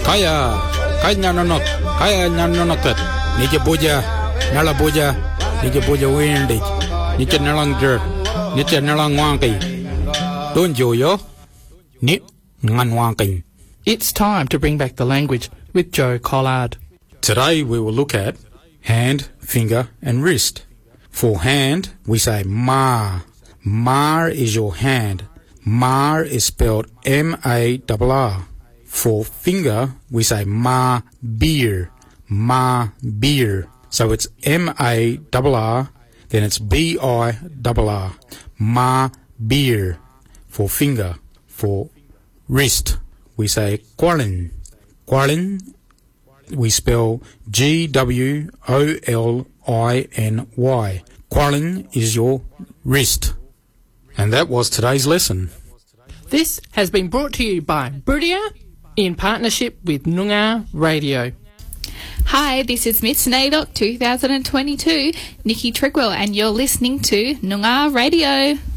Kaya nanonot, kaya nanonotat. Nike boja, nala boja, nike boja windy, nike nalang jerk, nike nalang wanky. Don't yo, ni ngan wanky. It's time to bring back the language with Joe Collard. Today we will look at hand, finger and wrist. For hand, we say ma. Ma is your hand. Ma is spelled M-A-R-R. For finger, we say ma beer. Ma beer. So it's M-A-R-R, then it's B-I-R-R. Ma beer for finger. For wrist, we say qualin. Qualin, we spell G-W-O-L-I-N-Y. Qualin is your wrist. And that was today's lesson. This has been brought to you by Boodia in partnership with Noongar Radio. Hi, this is Miss NAIDOC 2022, Nikki Trigwell, and you're listening to Noongar Radio.